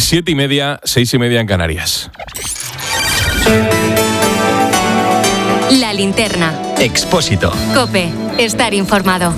7:30, 6:30 en Canarias. La linterna. Expósito. COPE. Estar informado.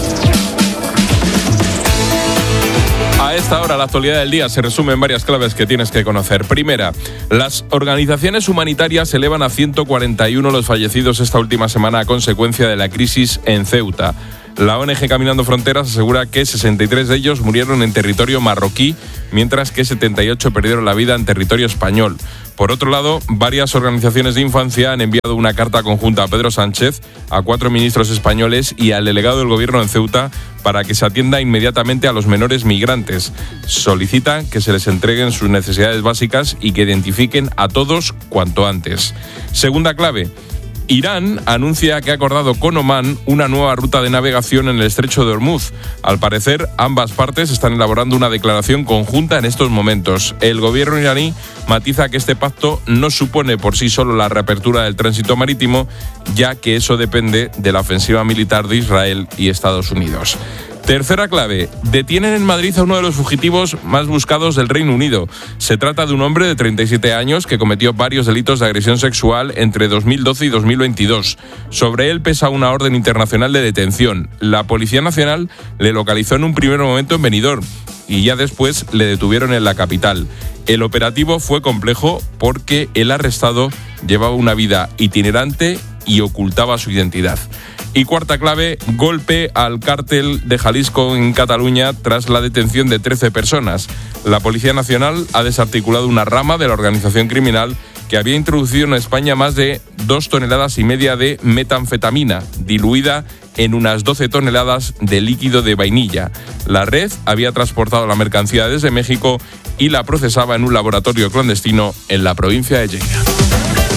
A esta hora, la actualidad del día se resume en varias claves que tienes que conocer. Primera, las organizaciones humanitarias elevan a 141 los fallecidos esta última semana a consecuencia de la crisis en Ceuta. La ONG Caminando Fronteras asegura que 63 de ellos murieron en territorio marroquí, mientras que 78 perdieron la vida en territorio español. Por otro lado, varias organizaciones de infancia han enviado una carta conjunta a Pedro Sánchez, a 4 ministros españoles y al delegado del Gobierno en Ceuta para que se atienda inmediatamente a los menores migrantes. Solicitan que se les entreguen sus necesidades básicas y que identifiquen a todos cuanto antes. Segunda clave. Irán anuncia que ha acordado con Omán una nueva ruta de navegación en el estrecho de Hormuz. Al parecer, ambas partes están elaborando una declaración conjunta en estos momentos. El gobierno iraní matiza que este pacto no supone por sí solo la reapertura del tránsito marítimo, ya que eso depende de la ofensiva militar de Israel y Estados Unidos. Tercera clave. Detienen en Madrid a uno de los fugitivos más buscados del Reino Unido. Se trata de un hombre de 37 años que cometió varios delitos de agresión sexual entre 2012 y 2022. Sobre él pesa una orden internacional de detención. La Policía Nacional le localizó en un primer momento en Benidorm y ya después le detuvieron en la capital. El operativo fue complejo porque el arrestado llevaba una vida itinerante y ocultaba su identidad. Y cuarta clave, golpe al cártel de Jalisco en Cataluña tras la detención de 13 personas. La Policía Nacional ha desarticulado una rama de la organización criminal que había introducido en España más de 2,5 toneladas de metanfetamina, diluida en unas 12 toneladas de líquido de vainilla. La red había transportado la mercancía desde México y la procesaba en un laboratorio clandestino en la provincia de Lleida.